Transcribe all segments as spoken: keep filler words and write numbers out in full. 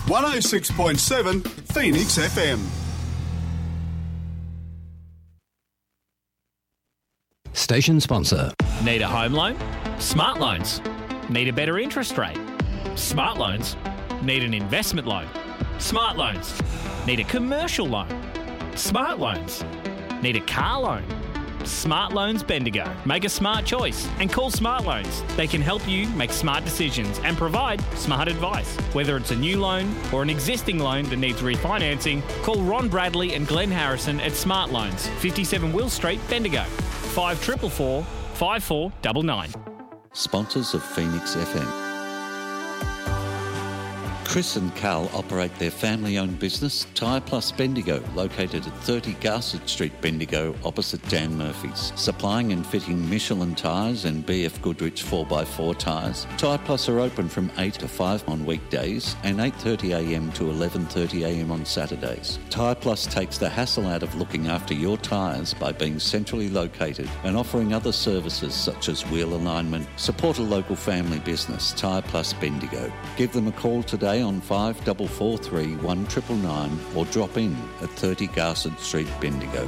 one oh six point seven Phoenix F M. Station sponsor. Need a home loan? Smart Loans. Need a better interest rate? Smart Loans. Need an investment loan? Smart Loans. Need a commercial loan? Smart Loans. Need a car loan? Smart Loans Bendigo. Make a smart choice and call Smart Loans. They can help you make smart decisions and provide smart advice. Whether it's a new loan or an existing loan that needs refinancing, call Ron Bradley and Glenn Harrison at Smart Loans, fifty-seven Will Street, Bendigo. five four four four, five four nine nine. Sponsors of Phoenix F M. Chris and Carl operate their family-owned business, Tyre Plus Bendigo, located at thirty Garsett Street, Bendigo, opposite Dan Murphy's. Supplying and fitting Michelin tyres and B F Goodrich four by four tyres. Tyre Plus are open from eight to five on weekdays and eight thirty a m to eleven thirty a m on Saturdays. Tyre Plus takes the hassle out of looking after your tyres by being centrally located and offering other services such as wheel alignment. Support a local family business, Tyre Plus Bendigo. Give them a call today on five four four three, one nine nine nine or drop in at thirty Garsett Street, Bendigo.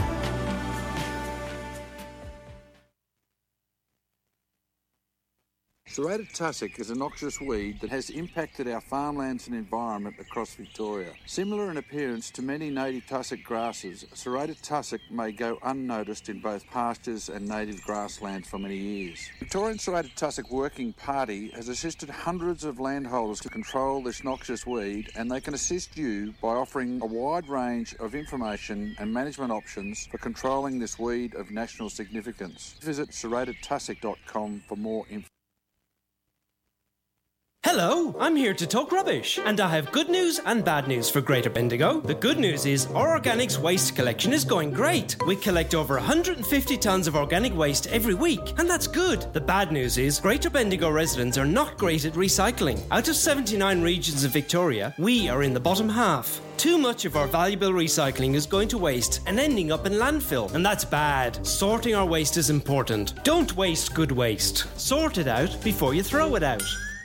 Serrated tussock is a noxious weed that has impacted our farmlands and environment across Victoria. Similar in appearance to many native tussock grasses, serrated tussock may go unnoticed in both pastures and native grasslands for many years. Victorian Serrated Tussock Working Party has assisted hundreds of landholders to control this noxious weed, and they can assist you by offering a wide range of information and management options for controlling this weed of national significance. Visit serrated tussock dot com for more information. Hello, I'm here to talk rubbish, and I have good news and bad news for Greater Bendigo. The good news is our organics waste collection is going great. We collect over one hundred fifty tonnes of organic waste every week, and that's good. The bad news is Greater Bendigo residents are not great at recycling. Out of seventy-nine regions of Victoria, we are in the bottom half. Too much of our valuable recycling is going to waste and ending up in landfill, and that's bad. Sorting our waste is important. Don't waste good waste. Sort it out before you throw it out.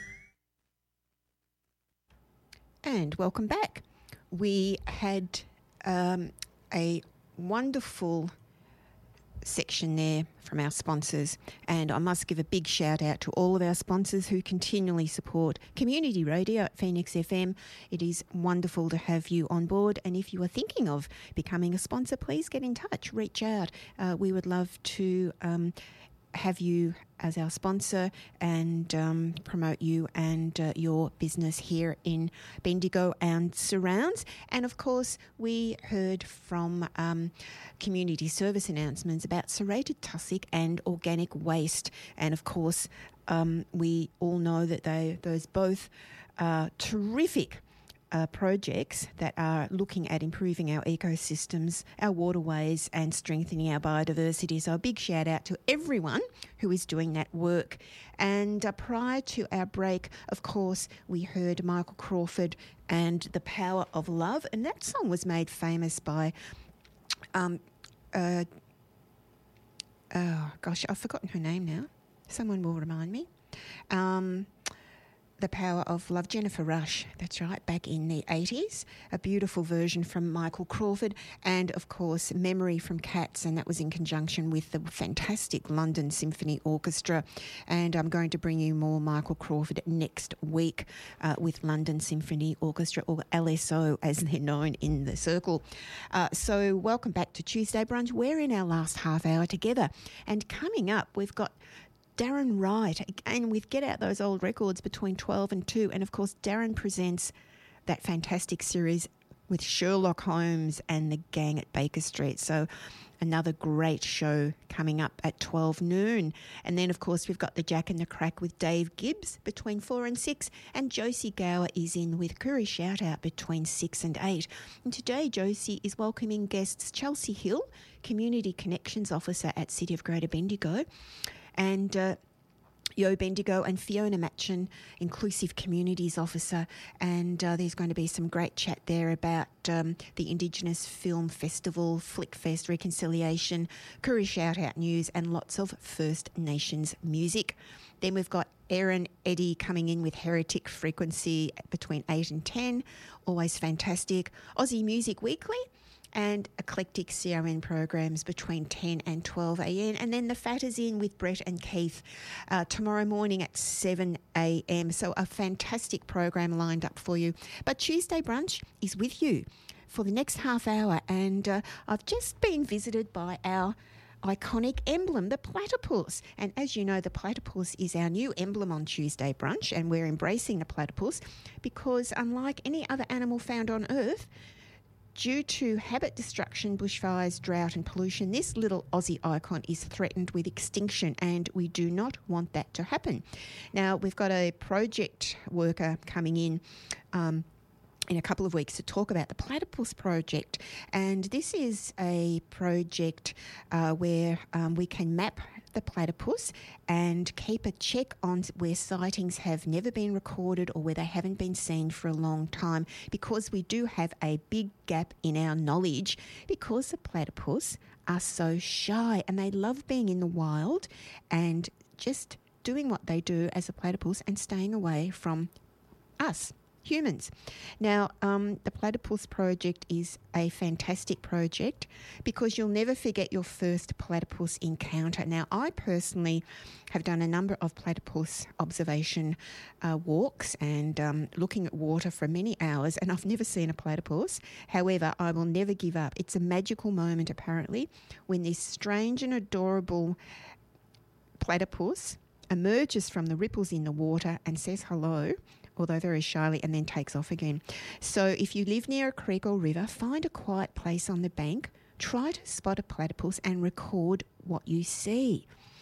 And welcome back. We had um, a wonderful section there from our sponsors, and I must give a big shout out to all of our sponsors who continually support community radio at Phoenix F M. It is wonderful to have you on board, and if you are thinking of becoming a sponsor, please get in touch, reach out. Uh, we would love to um, have you as our sponsor and um, promote you and uh, your business here in Bendigo and surrounds. And of course, we heard from um, community service announcements about serrated tussock and organic waste. And of course, um, we all know that they those both are terrific Uh, projects that are looking at improving our ecosystems, our waterways, and strengthening our biodiversity. So a big shout out to everyone who is doing that work. And uh, prior to our break, of course, we heard Michael Crawford and The Power of Love, and that song was made famous by, um, uh, oh gosh, I've forgotten her name now. Someone will remind me. Um, The Power of Love, Jennifer Rush, that's right, back in the eighties. A beautiful version from Michael Crawford, and of course Memory from Cats, and that was in conjunction with the fantastic London Symphony Orchestra. And I'm going to bring you more Michael Crawford next week uh, with London Symphony Orchestra, or L S O as they're known in the circle. Uh, so welcome back to Tuesday Brunch. We're in our last half hour together, and coming up we've got Darren Wright, again with Get Out Those Old Records between twelve and two. And, of course, Darren presents that fantastic series with Sherlock Holmes and the gang at Baker Street. So another great show coming up at twelve noon. And then, of course, we've got the Jack and the Crack with Dave Gibbs between four and six. And Josie Gower is in with Curry Shout Out between six and eight. And today, Josie is welcoming guests Chelsea Hill, Community Connections Officer at City of Greater Bendigo, and uh, Yo Bendigo, and Fiona Matchin, Inclusive Communities Officer. And uh, there's going to be some great chat there about um, the Indigenous Film Festival, Flickfest, Reconciliation, Curry Shout Out News, and lots of First Nations music. Then we've got Erin, Eddie coming in with Heretic Frequency between eight and ten, always fantastic. Aussie Music Weekly and Eclectic C R N programs between ten and twelve a.m. And then the Fat is in with Brett and Keith uh, tomorrow morning at seven a.m. So a fantastic program lined up for you. But Tuesday Brunch is with you for the next half hour, and uh, I've just been visited by our iconic emblem, the platypus. And as you know, the platypus is our new emblem on Tuesday Brunch, and we're embracing the platypus because unlike any other animal found on Earth, due to habit destruction, bushfires, drought and pollution, this little Aussie icon is threatened with extinction, and we do not want that to happen. Now, we've got a project worker coming in um, in a couple of weeks to talk about the Platypus Project, and this is a project uh, where um, we can map the platypus and keep a check on where sightings have never been recorded or where they haven't been seen for a long time, because we do have a big gap in our knowledge because the platypus are so shy and they love being in the wild and just doing what they do as a platypus and staying away from us humans. Now, um, the Platypus Project is a fantastic project because you'll never forget your first platypus encounter. Now, I personally have done a number of platypus observation uh, walks and um, looking at water for many hours, and I've never seen a platypus. However, I will never give up. It's a magical moment, apparently, when this strange and adorable platypus emerges from the ripples in the water and says hello, although very shyly, and then takes off again. So if you live near a creek or river, find a quiet place on the bank, try to spot a platypus and record what you see.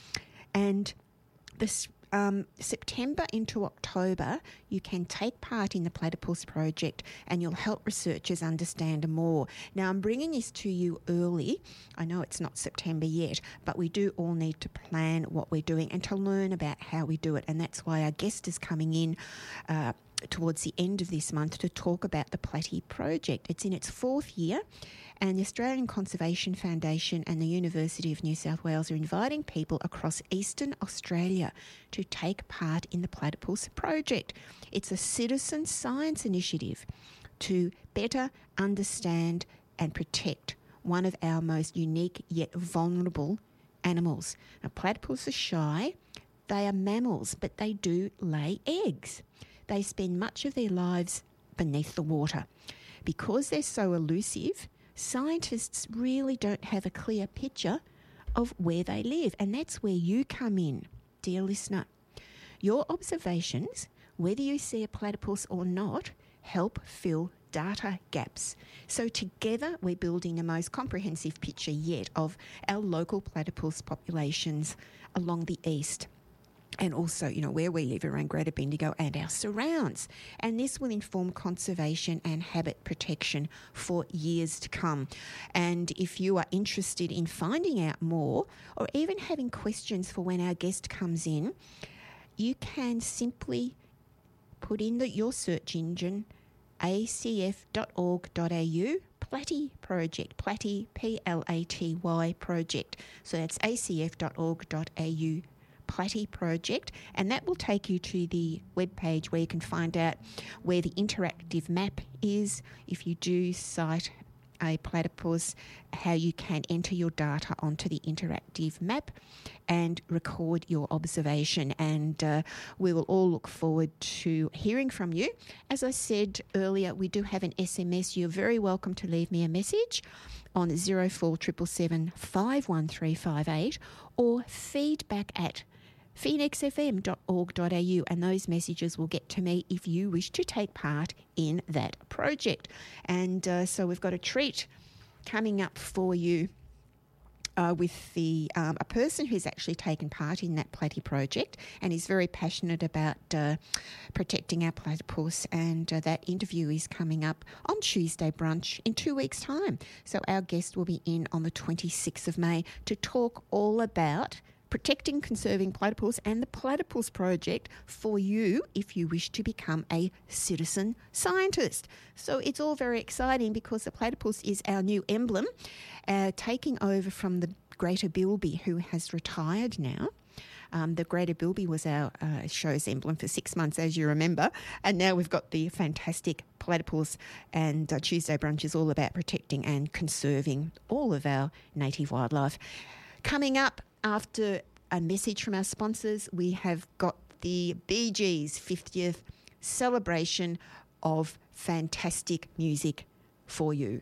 And this um, September into October, you can take part in the Platypus Project and you'll help researchers understand more. Now, I'm bringing this to you early. I know it's not September yet, but we do all need to plan what we're doing and to learn about how we do it. And that's why our guest is coming in uh, towards the end of this month to talk about the Platy Project. It's in its fourth year, and the Australian Conservation Foundation and the University of New South Wales are inviting people across eastern Australia to take part in the Platypus Project. It's a citizen science initiative to better understand and protect one of our most unique yet vulnerable animals. Now, platypus are shy. They are mammals, but they do lay eggs. They spend much of their lives beneath the water. Because they're so elusive, scientists really don't have a clear picture of where they live, and that's where you come in, dear listener. Your observations, whether you see a platypus or not, help fill data gaps. So together we're building the most comprehensive picture yet of our local platypus populations along the east, and also, you know, where we live around Greater Bendigo and our surrounds. And this will inform conservation and habit protection for years to come. And if you are interested in finding out more or even having questions for when our guest comes in, you can simply put in the, your search engine a c f dot org dot a u Platy Project, Platy, P L A T Y Project. So that's a c f dot org dot a u Platy Project, and that will take you to the webpage where you can find out where the interactive map is. If you do cite a platypus, how you can enter your data onto the interactive map and record your observation. And uh, we will all look forward to hearing from you. As I said earlier, we do have an S M S. You're very welcome to leave me a message on zero four seven seven, five one three five eight or feedback at phoenix f m dot org dot a u, and those messages will get to me if you wish to take part in that project. And uh, so we've got a treat coming up for you uh, with the um, a person who's actually taken part in that Platy Project and is very passionate about uh, protecting our platypus, and uh, that interview is coming up on Tuesday Brunch in two weeks' time. So our guest will be in on the twenty-sixth of May to talk all about protecting, conserving platypus and the Platypus Project for you if you wish to become a citizen scientist. So it's all very exciting because the platypus is our new emblem, uh, taking over from the Greater Bilby, who has retired now. Um, the Greater Bilby was our uh, show's emblem for six months, as you remember, and now we've got the fantastic platypus, and uh, Tuesday Brunch is all about protecting and conserving all of our native wildlife. Coming up after a message from our sponsors, we have got the Bee Gees' fiftieth celebration of fantastic music for you.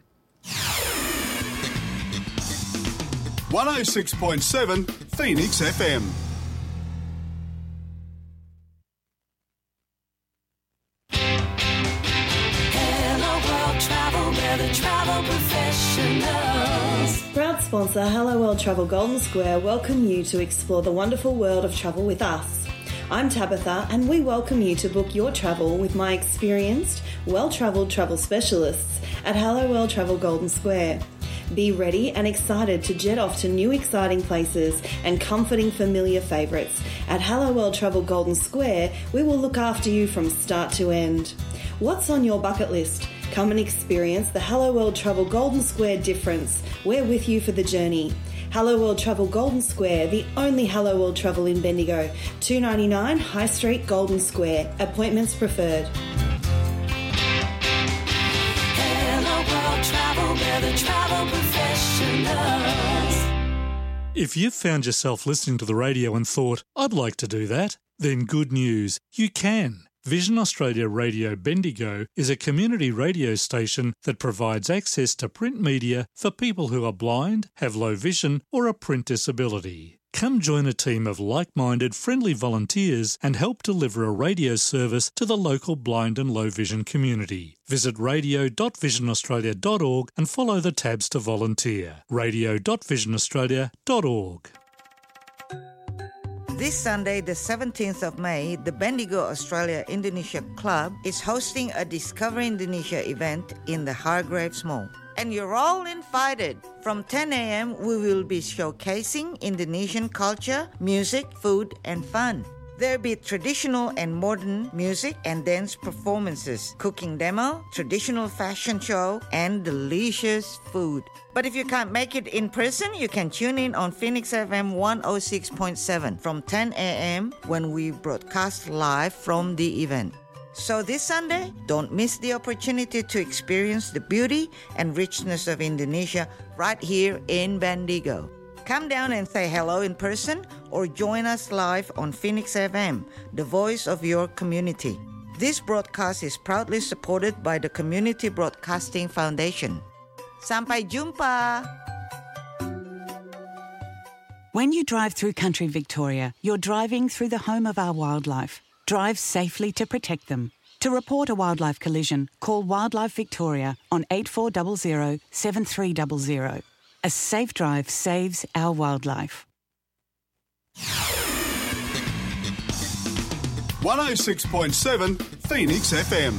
one oh six point seven Phoenix F M. Hello World Travel, we're the travel professionals. Proud sponsor Hello World Travel Golden Square welcome you to explore the wonderful world of travel with us. I'm Tabitha, and we welcome you to book your travel with my experienced, well-travelled travel specialists at Hello World Travel Golden Square. Be ready and excited to jet off to new exciting places and comforting familiar favourites. At Hello World Travel Golden Square, we will look after you from start to end. What's on your bucket list? Come and experience the Hello World Travel Golden Square difference. We're with you for the journey. Hello World Travel Golden Square, the only Hello World Travel in Bendigo. two ninety-nine High Street, Golden Square. Appointments preferred. Hello World Travel, we're the travel professionals. If you've found yourself listening to the radio and thought, I'd like to do that, then good news, you can. Vision Australia Radio Bendigo is a community radio station that provides access to print media for people who are blind, have low vision or a print disability. Come join a team of like-minded, friendly volunteers and help deliver a radio service to the local blind and low vision community. Visit radio dot vision australia dot org and follow the tabs to volunteer. radio dot vision australia dot org. This Sunday, the seventeenth of May, the Bendigo Australia Indonesia Club is hosting a Discover Indonesia event in the Hargraves Mall. And you're all invited. From ten a.m, we will be showcasing Indonesian culture, music, food, and fun. There'll be traditional and modern music and dance performances, cooking demo, traditional fashion show, and delicious food. But if you can't make it in person, you can tune in on Phoenix F M one oh six point seven from ten a.m. when we broadcast live from the event. So this Sunday, don't miss the opportunity to experience the beauty and richness of Indonesia right here in Bendigo. Come down and say hello in person or join us live on Phoenix F M, the voice of your community. This broadcast is proudly supported by the Community Broadcasting Foundation. Sampai jumpa! When you drive through country Victoria, you're driving through the home of our wildlife. Drive safely to protect them. To report a wildlife collision, call Wildlife Victoria on eight four zero zero seven three zero zero. A safe drive saves our wildlife. one oh six point seven Phoenix F M.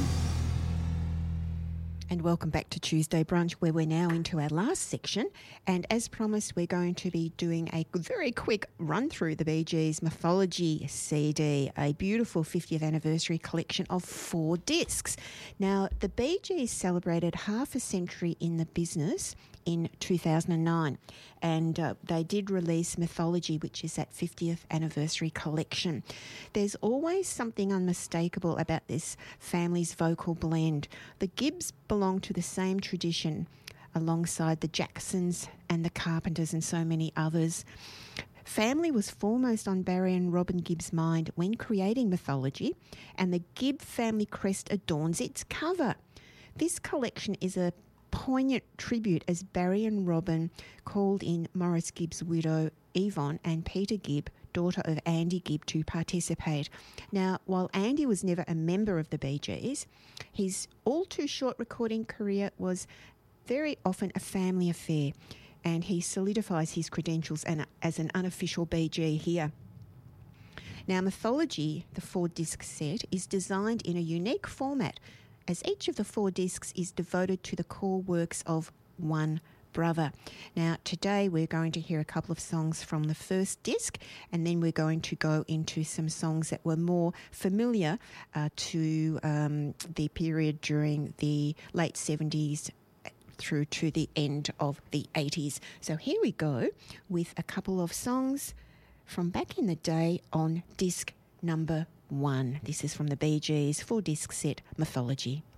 And welcome back to Tuesday Brunch, where we're now into our last section. And as promised, we're going to be doing a very quick run through the Bee Gees Mythology C D, a beautiful fiftieth anniversary collection of four discs. Now, the Bee Gees celebrated half a century in the business in two thousand nine, and uh, they did release Mythology, which is that fiftieth anniversary collection. There's always something unmistakable about this family's vocal blend. The Gibbs belong to the same tradition alongside the Jacksons and the Carpenters and so many others. Family was foremost on Barry and Robin Gibbs' mind when creating Mythology, and the Gibb family crest adorns its cover. This collection is a poignant tribute as Barry and Robin called in Maurice Gibbs' widow Yvonne and Peter Gibb, daughter of Andy Gibb, to participate. Now, while Andy was never a member of the Bee Gees, his all-too-short recording career was very often a family affair, and he solidifies his credentials as an unofficial B G here. Now, Mythology, the four-disc set, is designed in a unique format, as each of the four discs is devoted to the core works of one brother. Now, today we're going to hear a couple of songs from the first disc, and then we're going to go into some songs that were more familiar uh, to um, the period during the late seventies through to the end of the eighties. So here we go with a couple of songs from back in the day on disc number one. This is from the Bee Gees, full disc set, Mythology.